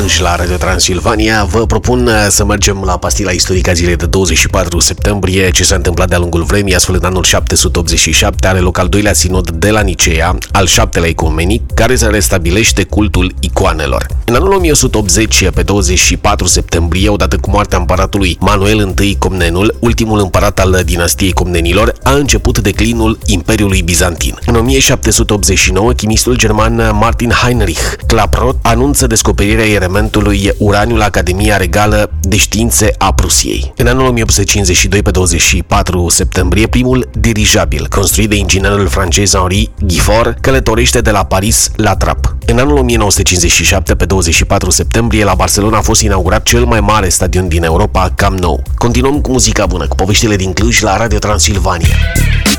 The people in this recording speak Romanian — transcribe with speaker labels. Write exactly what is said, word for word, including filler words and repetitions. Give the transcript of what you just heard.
Speaker 1: Cluj la Radio Transilvania. Vă propun să mergem la pastila istorică a zilei de douăzeci și patru septembrie. Ce s-a întâmplat de-a lungul vremii, astfel în anul șapte sute optzeci și șapte are loc al doilea sinod de la Nicea, al șaptelea ecumenic, care se restabilește cultul icoanelor. În anul o mie o sută optzeci, pe douăzeci și patru septembrie, odată cu moartea împăratului Manuel I Comnenul, ultimul împărat al dinastiei Comnenilor, a început declinul Imperiului Bizantin. În o mie șapte sute optzeci și nouă, chimistul german Martin Heinrich Klaproth anunță descoperirea elementului uraniu la Academia Regală de Științe a Prusiei. În anul o mie opt sute cincizeci și doi, pe douăzeci și patru septembrie, primul dirijabil, construit de inginerul francez Henri Gifford, călătorește de la Paris la Trap. În anul o mie nouă sute cincizeci și șapte, pe douăzeci și patru septembrie, la Barcelona a fost inaugurat cel mai mare stadion din Europa, Camp Nou. Continuăm cu muzica bună, cu poveștile din Cluj la Radio Transilvania.